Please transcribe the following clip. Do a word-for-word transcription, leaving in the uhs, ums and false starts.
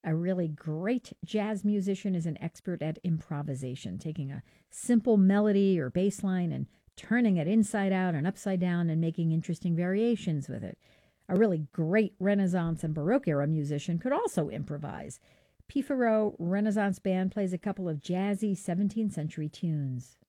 A really great jazz musician is an expert at improvisation, taking a simple melody or bass line and turning it inside out and upside down and making interesting variations with it. A really great Renaissance and Baroque era musician could also improvise. P. Farrow Renaissance Band plays a couple of jazzy seventeenth century tunes.